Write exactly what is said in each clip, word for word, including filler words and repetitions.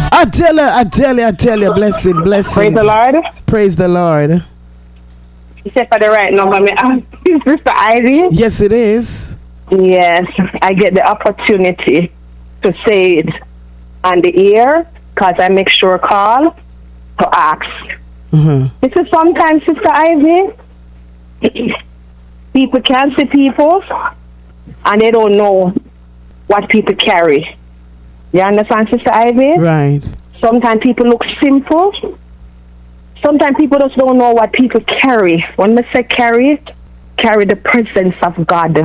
I tell you, I tell you, I tell you, blessing, blessing. Praise the Lord. Praise the Lord. You said for the right number, me ask Sister Ivy. Yes, it is. Yes, I get the opportunity to say it on the air because I make sure call to ask. Mm-hmm. This is sometimes, Sister Ivy, people can see people and they don't know what people carry. You understand, Sister Ivy? Right. Sometimes people look simple. Sometimes people just don't know what people carry. When I say carry, carry the presence of God.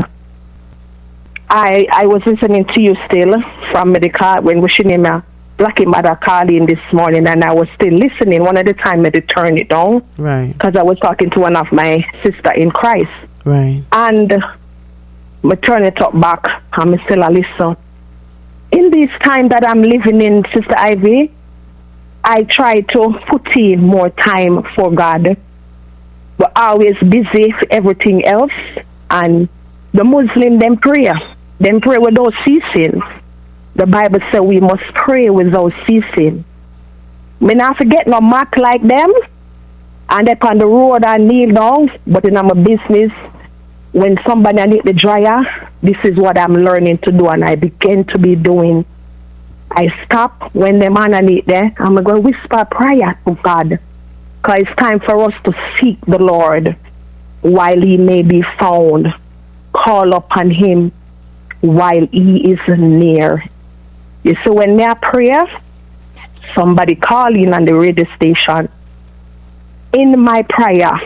I I was listening to you still from the car when we should name a Blackie Mother calling this morning, and I was still listening. One of the time I had to turn it down. Right. Because I was talking to one of my sister in Christ. Right. And I turn it up back and I still a listen. In this time that I'm living in, Sister Ivy, I try to put in more time for God. But always busy for everything else. And the Muslim, them pray. Them pray without ceasing. The Bible says we must pray without ceasing. Me not forget no mark like them. And up on the road I kneel down. But in my business, when somebody need the dryer, this is what I'm learning to do, and I begin to be doing. I stop when the man need there. I'm going to whisper prayer to God, because it's time for us to seek the Lord while he may be found. Call upon him while he is near. You see, when they pray, somebody calling on the radio station. In my prayer,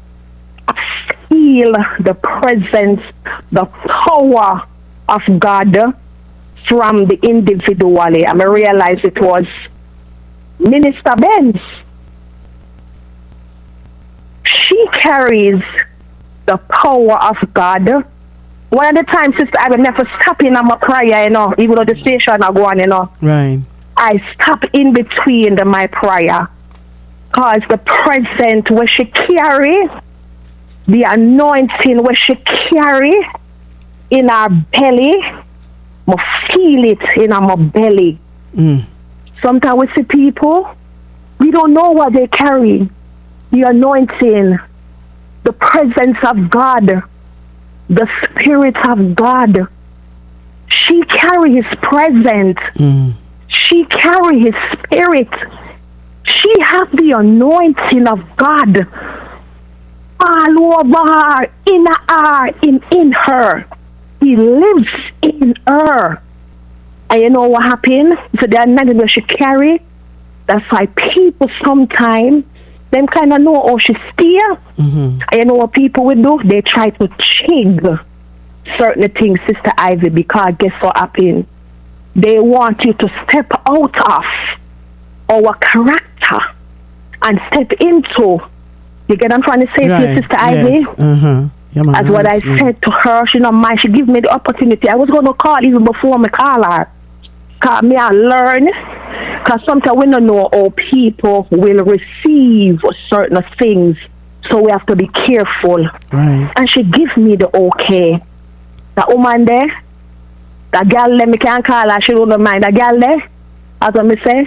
feel the presence, the power of God from the individual. I realized it was Minister Benz. She carries the power of God. One of the times, sister, I would never stop in my prayer, you know, even though the station I go on, you know. Right. I stop in between the, my prayer, because the presence where she carry, the anointing where she carry in our belly, I feel it in our belly. Mm. Sometimes we see people, we don't know what they carry. The anointing, the presence of God, the Spirit of God. She carry his presence. Mm. She carry his spirit. She has the anointing of God all over her, in her, in, in her. He lives in her. And you know what happened? So the anointing that she carry, that's why people sometimes, them kind of know how she steer. Mm-hmm. And you know what people will do? They try to change certain things, Sister Ivy, because guess what happened? They want you to step out of our character and step into. You get what I'm trying to say right. to you, Sister Ivy? Yes. Uh-huh. Yeah, man, As what I said to her, she don't mind. She give me the opportunity. I was going to call even before me call her. Because me I learn. Because sometimes we don't know how people will receive certain things. So we have to be careful. Right. And she give me the okay. That woman there, that girl there, me can't call her. She don't mind. That girl there, as I say,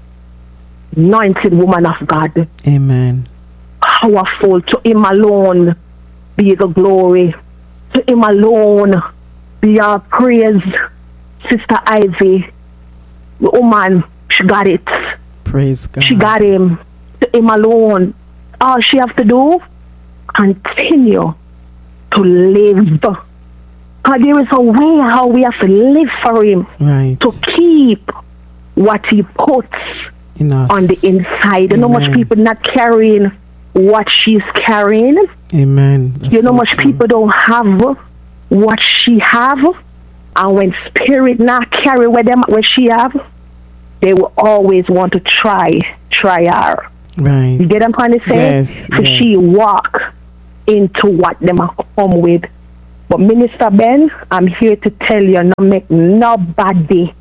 anointed woman of God. Amen. Powerful. To him alone be the glory. To him alone be our praise. Sister Ivy, the woman, she got it. Praise God. She got him. To him alone. All she have to do, continue to live. Because there is a way how we have to live for him. Right. To keep what he puts in us. On the inside. You know much people not carrying what she's carrying. Amen. That's you know so much true. people don't have what she have. And when spirit not carry with them what she have, they will always want to try, try her. Right. You get what I'm trying to say? Yes. So yes. she walk into what them are come with. But Minister Ben, I'm here to tell you, no make nobody,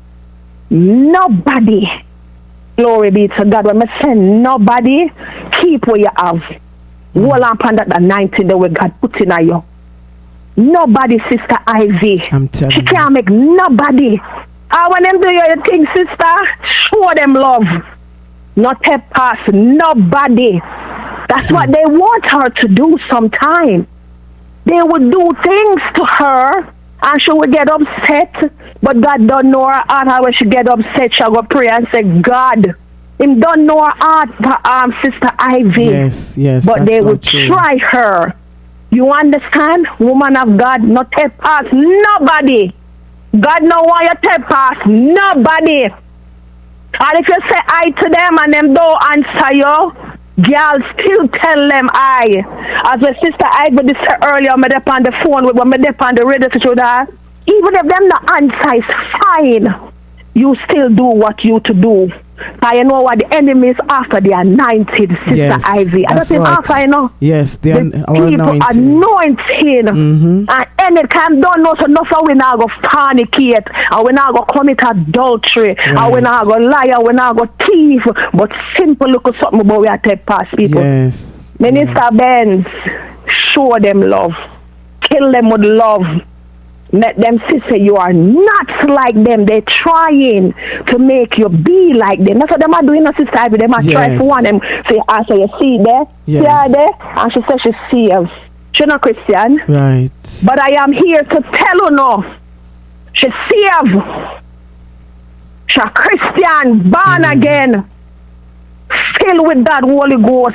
nobody, glory be to God. When I say nobody, keep what you have. Mm. Hold on upon that anointing that we God put in you. Nobody, Sister Ivy. I'm telling she you. can't make nobody I want them do your thing, sister. Show them love. Not take past nobody. That's what they want her to do sometime. They would do things to her and she would get upset. But God don't know her heart. How when she get upset, she'll go pray and say, God, Him don't know her heart, um, Sister Ivy. Yes, yes. But that's they so would true. try her. You understand? Woman of God, not take past nobody. God no want you take past nobody. And if you say I to them and them don't answer you, girl still tell them I. As my sister Ivy did say earlier, I'm on the phone with when I'm on the radio to that. Even if them not answer is fine, you still do what you to do. I you know what the enemy is after the anointed, Sister Yes, Ivy. I don't that's think right. after, you know. Yes, the, The an- our people anointing. anointing. Mhm. And anytime don't know so nothing we not go fornicate, and we not go commit adultery, and we Right. not go lie, and we not go thief, but simple look at something about we are take past people. Yes. Minister yes. Benz, show them love. Kill them with love. Let them see say you are not like them. They're trying to make you be like them. That's what them are doing, Sister Ivy. Them are trying to Yes. want them. Say, I say, you see there? Yes. See her there? And she says she sees. She's not Christian. Right. But I am here to tell you now. She saved. She's a Christian, born Mm. again, filled with that Holy Ghost.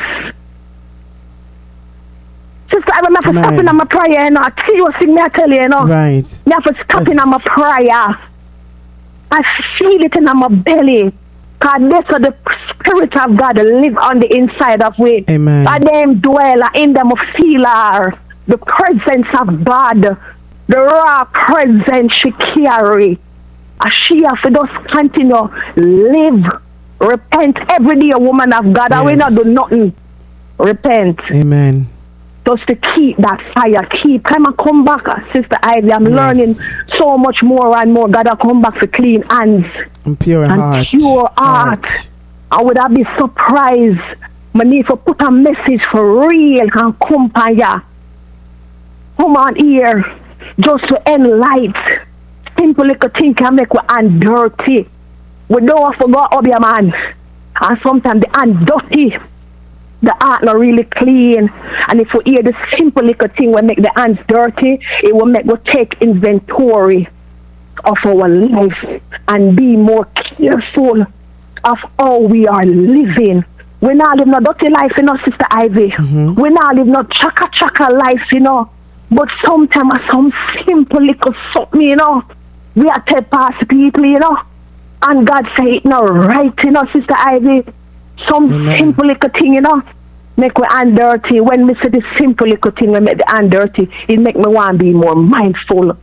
Sister, I remember Amen. stopping on my prayer, you know. Seriously, me I tell you, you know. Right. Me have to stop in Yes. on my prayer. I feel it in my belly. God, that's what the Spirit of God live on the inside of me. Amen. I them dwell in them feel her. The presence of God. The raw presence she carry. And she have to just continue live. Repent every day, woman of God. I will not Yes. do nothing. Repent. Amen. Just to keep that fire, keep. Come and come back, Sister Ivy. I'm Yes. learning so much more and more. God, I come back for clean hands And pure and heart. pure heart. I would have been surprised. I need to put a message for real and come by ya. Come on here, just to enlight. Simple little thing can make we hand dirty. We don't forget up your man. And sometimes the hand dirty. The heart not really clean, and if we hear the simple little thing will make the hands dirty, it will make us take inventory of our life and be more careful of how we are living. We not live no dirty life, you know, Sister Ivy. Mhm. We not live no chaka chaka life, you know. But sometimes some simple little something, you know, we are take past people, you know, and God say it not right, you know, Sister Ivy. Some Amen. simple little thing, you know, make me hand dirty. When me say the simple little thing, we make the hand dirty, it make me want to be more mindful.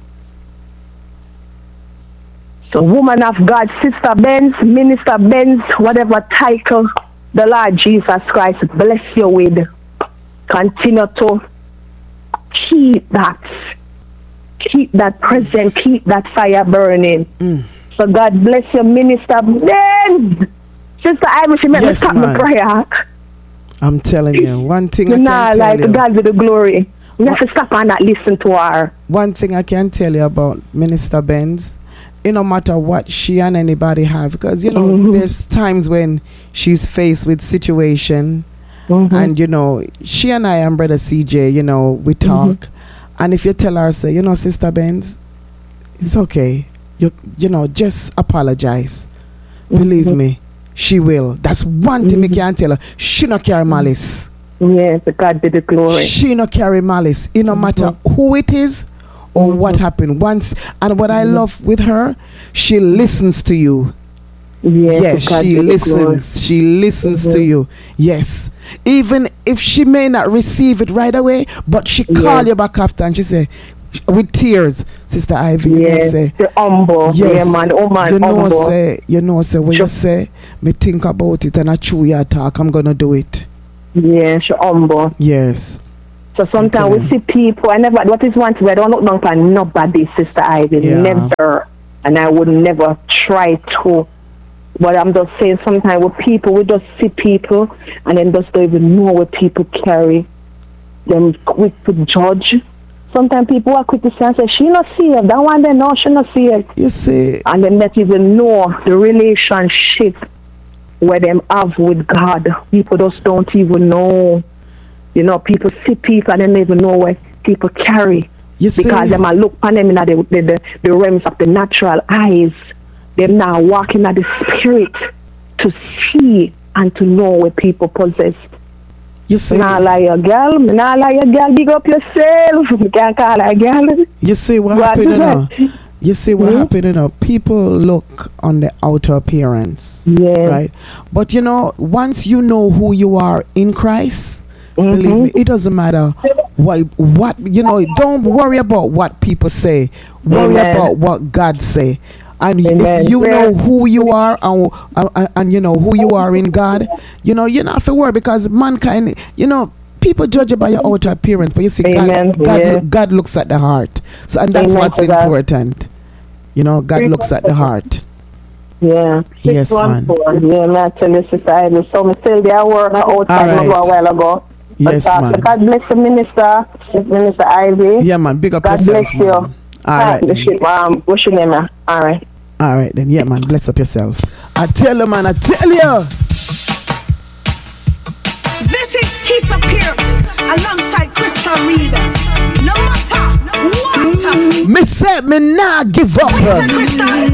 So, woman of God, Sister Benz, Minister Benz, whatever title the Lord Jesus Christ bless you with, continue to keep that, keep that present, keep that fire burning. Mm. So, God bless you, Minister Benz. Sister Ivy, she made me Yes, stop my man. prayer. I'm telling you, one thing I You can know, tell like you. God with the glory. You have What- to stop and not listen to her. One thing I can tell you about Minister Benz, it no matter what she and anybody have, because you know Mhm. there's times when she's faced with situation, Mhm. and you know she and I and brother C J, you know we talk, and if you tell her, say, you know, Sister Benz, it's okay, you you know just apologize. Believe Mhm. me, she will. That's one thing me Mhm. can tell her. She no carry malice. Yes, to God be the glory. She no carry malice. It no matter who it is or what happened once. And what I love with her, she listens to you. Yes, Yes, to God she be the glory. listens. She listens to Mhm. you. Yes. Even if she may not receive it right away, but she call Yes. you back after and she say, with tears, Sister Ivy, you know, Yes, say, the humble. yes, Yeah, man. Oh, man, you know, humble. say, you know, say, when Sure. you say, me think about it and I chew your talk, I'm gonna do it. Yes, you're humble. Yes. So sometimes telling we you. see people, I never, what is one thing, I don't look down for nobody, Sister Ivy. Yeah. Never. And I would never try to. But I'm just saying, sometimes with people, we just see people and then just don't even know what people carry. Them quick to judge. Sometimes people are quick to say, and say, she not saved. That one they know she not saved. You see, And then not even know the relationship where them have with God. People just don't even know. You know, people see people and they don't even know where people carry. you see, Because them are look on them in the, the, the, the realms of the natural eyes. Them now walking at the spirit to see and to know what people possess. you see, Nah lie your girl, nah lie your girl, big up yourself. You can't call her girl. you see what What happened is now. it? You see what Mhm. happened now. People look on the outer appearance, Yeah. right? But you know, once you know who you are in Christ, believe Mhm. me, it doesn't matter what what you know. Don't worry about what people say. Worry Amen. about what God say. And Amen. if you Yeah. know who you are and, and, and you know who you are in God, you know you don't have to worry, because mankind, you know, people judge you by your outer appearance, but you see, Amen. God, God, Yeah. loo- God looks at the heart. So, and that's Amen what's to that. important. You know, God looks at the heart. Yeah. Yes, Six one man. four. Yeah, man, I tell you, Sister Ivy. So, me still there work outside All a right. while ago. Yes, But, uh, man. God bless the minister, Minister Ivy. Yeah, man. Big up God yourself, bless you. man. All right, The then. shit, um, what's your name, man? All right. All right, then. Yeah, man. Bless up yourself. I tell you, man. I tell you. This is Keith Appearance alongside Crystal Reed. No matter what. Me say me nah give up. Crystal.